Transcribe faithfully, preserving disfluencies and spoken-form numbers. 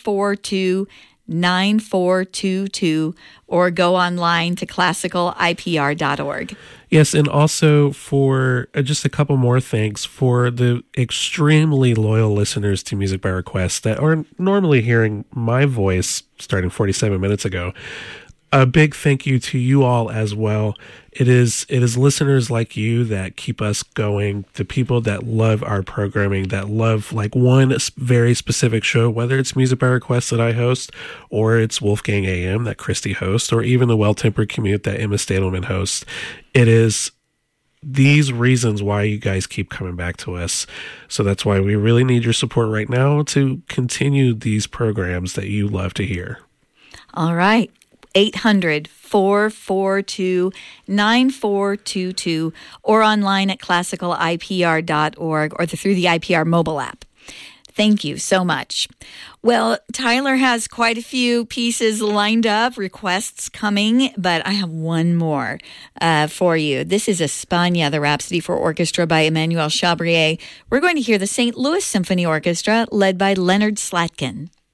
four two, nine four two two or go online to classical I P R dot org. Yes, and also for uh, just a couple more thanks for the extremely loyal listeners to Music by Request that are normally hearing my voice starting forty-seven minutes ago. A big thank you to you all as well. It is it is listeners like you that keep us going, the people that love our programming, that love like one very specific show, whether it's Music by Request that I host, or it's Wolfgang A M that Christy hosts, or even the Well-Tempered Commute that Emma Stadelman hosts. It is these reasons why you guys keep coming back to us. So that's why we really need your support right now to continue these programs that you love to hear. All right. eight hundred, four four two, nine four two two or online at classical I P R dot org or the, through the I P R mobile app. Thank you so much. Well, Tyler has quite a few pieces lined up, requests coming, but I have one more uh, for you. This is España, the Rhapsody for Orchestra by Emmanuel Chabrier. We're going to hear the Saint Louis Symphony Orchestra led by Leonard Slatkin.